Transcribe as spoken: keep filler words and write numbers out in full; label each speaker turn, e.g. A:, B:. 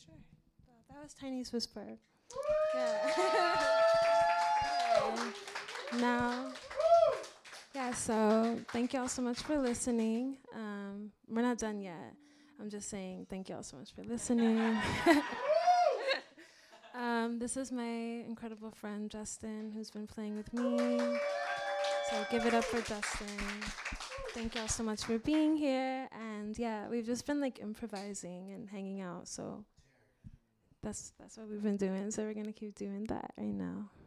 A: Sure. That, that was Tiny's Whisper. Yeah. Okay. Now, yeah, so thank y'all so much for listening. Um, we're not done yet. I'm just saying thank y'all so much for listening. um, this is my incredible friend, Justin, who's been playing with me. So give it up for Justin. Thank y'all so much for being here. And yeah, we've just been like improvising and hanging out. So that's that's what we've been doing. So we're going to keep doing that right now.